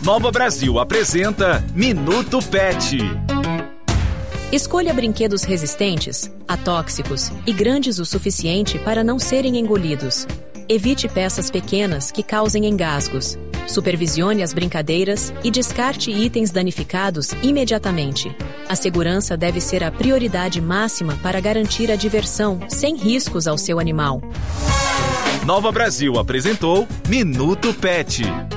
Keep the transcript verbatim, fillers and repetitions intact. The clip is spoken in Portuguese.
Nova Brasil apresenta Minuto Pet. Escolha brinquedos resistentes, atóxicos e grandes o suficiente para não serem engolidos. Evite peças pequenas que causem engasgos. Supervisione as brincadeiras e descarte itens danificados imediatamente. A segurança deve ser a prioridade máxima para garantir a diversão sem riscos ao seu animal. Nova Brasil apresentou Minuto Pet.